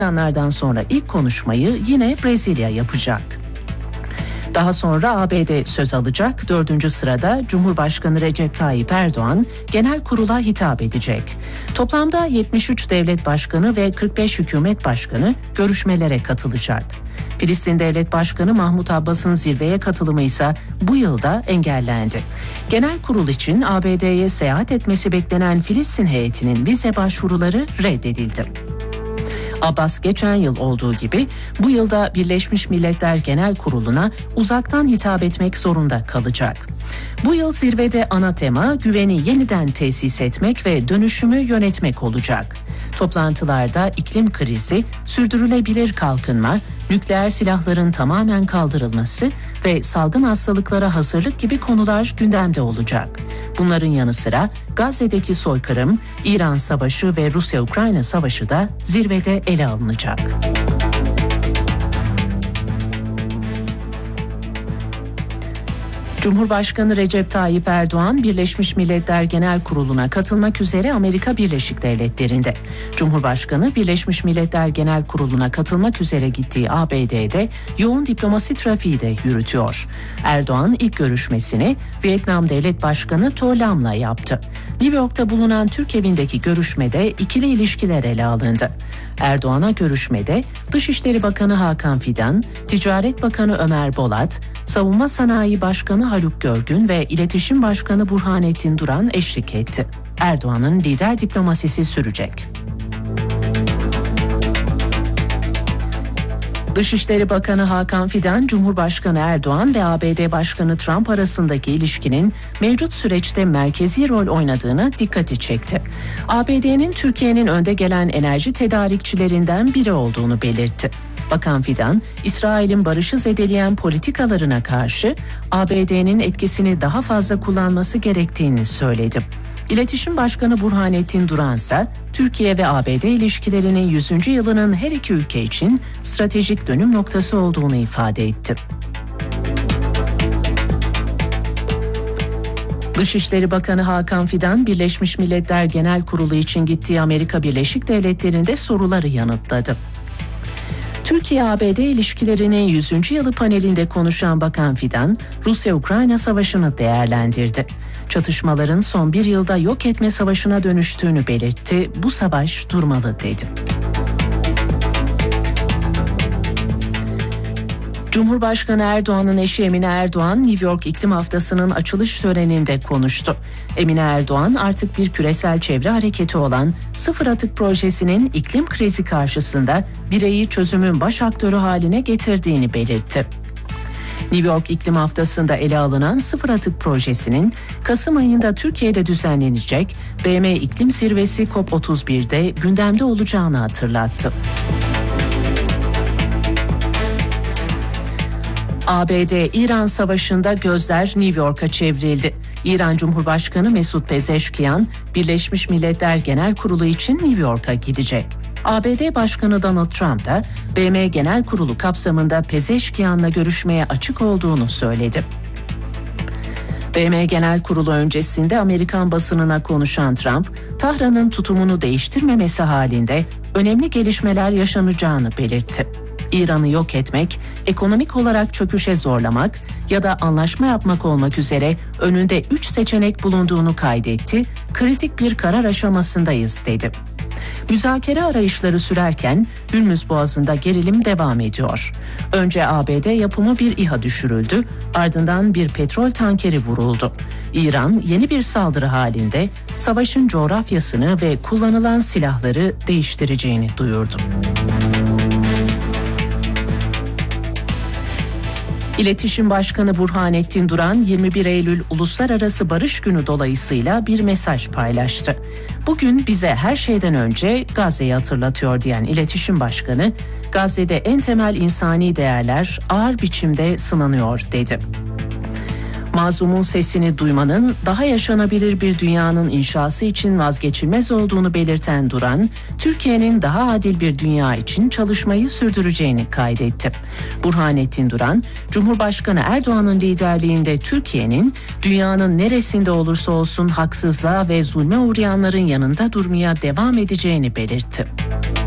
Başkanlardan sonra ilk konuşmayı yine Brezilya yapacak. Daha sonra ABD söz alacak. 4. sırada Cumhurbaşkanı Recep Tayyip Erdoğan genel kurula hitap edecek. Toplamda 73 devlet başkanı ve 45 hükümet başkanı görüşmelere katılacak. Filistin Devlet Başkanı Mahmut Abbas'ın zirveye katılımı ise bu yılda engellendi. Genel kurul için ABD'ye seyahat etmesi beklenen Filistin heyetinin vize başvuruları reddedildi. Abbas geçen yıl olduğu gibi bu yılda Birleşmiş Milletler Genel Kurulu'na uzaktan hitap etmek zorunda kalacak. Bu yıl zirvede ana tema güveni yeniden tesis etmek ve dönüşümü yönetmek olacak. Toplantılarda iklim krizi, sürdürülebilir kalkınma, nükleer silahların tamamen kaldırılması ve salgın hastalıklara hazırlık gibi konular gündemde olacak. Bunların yanı sıra Gazze'deki soykırım, İran Savaşı ve Rusya-Ukrayna Savaşı da zirvede ele alınacak. Cumhurbaşkanı Recep Tayyip Erdoğan, Birleşmiş Milletler Genel Kurulu'na katılmak üzere Amerika Birleşik Devletleri'nde. Cumhurbaşkanı, Birleşmiş Milletler Genel Kurulu'na katılmak üzere gittiği ABD'de yoğun diplomasi trafiği de yürütüyor. Erdoğan ilk görüşmesini Vietnam Devlet Başkanı To Lam'la yaptı. New York'ta bulunan Türk evindeki görüşmede ikili ilişkiler ele alındı. Erdoğan'a görüşmede Dışişleri Bakanı Hakan Fidan, Ticaret Bakanı Ömer Bolat, Savunma Sanayi Başkanı Haluk Görgün ve İletişim Başkanı Burhanettin Duran eşlik etti. Erdoğan'ın lider diplomasisi sürecek. Dışişleri Bakanı Hakan Fidan, Cumhurbaşkanı Erdoğan ve ABD Başkanı Trump arasındaki ilişkinin mevcut süreçte merkezi rol oynadığına dikkati çekti. ABD'nin Türkiye'nin önde gelen enerji tedarikçilerinden biri olduğunu belirtti. Bakan Fidan, İsrail'in barışı zedeleyen politikalarına karşı ABD'nin etkisini daha fazla kullanması gerektiğini söyledi. İletişim Başkanı Burhanettin Duran ise Türkiye ve ABD ilişkilerinin 100. yılının her iki ülke için stratejik dönüm noktası olduğunu ifade etti. Dışişleri Bakanı Hakan Fidan, Birleşmiş Milletler Genel Kurulu için gittiği Amerika Birleşik Devletleri'nde soruları yanıtladı. Türkiye-ABD ilişkilerinin 100. yılı panelinde konuşan Bakan Fidan, Rusya-Ukrayna savaşını değerlendirdi. Çatışmaların son bir yılda yok etme savaşına dönüştüğünü belirtti. Bu savaş durmalı dedi. Cumhurbaşkanı Erdoğan'ın eşi Emine Erdoğan, New York İklim Haftası'nın açılış töreninde konuştu. Emine Erdoğan, artık bir küresel çevre hareketi olan Sıfır Atık Projesi'nin iklim krizi karşısında bireyi çözümün baş aktörü haline getirdiğini belirtti. New York İklim Haftası'nda ele alınan Sıfır Atık Projesi'nin Kasım ayında Türkiye'de düzenlenecek BM İklim Zirvesi COP31'de gündemde olacağını hatırlattı. ABD-İran savaşında gözler New York'a çevrildi. İran Cumhurbaşkanı Mesut Pezeşkiyan, Birleşmiş Milletler Genel Kurulu için New York'a gidecek. ABD Başkanı Donald Trump da BM Genel Kurulu kapsamında Pezeşkiyan'la görüşmeye açık olduğunu söyledi. BM Genel Kurulu öncesinde Amerikan basınına konuşan Trump, Tahran'ın tutumunu değiştirmemesi halinde önemli gelişmeler yaşanacağını belirtti. İran'ı yok etmek, ekonomik olarak çöküşe zorlamak ya da anlaşma yapmak olmak üzere önünde 3 seçenek bulunduğunu kaydetti, kritik bir karar aşamasındayız dedi. Müzakere arayışları sürerken Hürmüz Boğazı'nda gerilim devam ediyor. Önce ABD yapımı bir İHA düşürüldü, ardından bir petrol tankeri vuruldu. İran yeni bir saldırı halinde savaşın coğrafyasını ve kullanılan silahları değiştireceğini duyurdu. İletişim Başkanı Burhanettin Duran, 21 Eylül Uluslararası Barış Günü dolayısıyla bir mesaj paylaştı. Bugün bize her şeyden önce Gazze'yi hatırlatıyor diyen İletişim Başkanı, Gazze'de en temel insani değerler ağır biçimde sınanıyor dedi. Mazlumun sesini duymanın daha yaşanabilir bir dünyanın inşası için vazgeçilmez olduğunu belirten Duran, Türkiye'nin daha adil bir dünya için çalışmayı sürdüreceğini kaydetti. Burhanettin Duran, Cumhurbaşkanı Erdoğan'ın liderliğinde Türkiye'nin dünyanın neresinde olursa olsun haksızlığa ve zulme uğrayanların yanında durmaya devam edeceğini belirtti.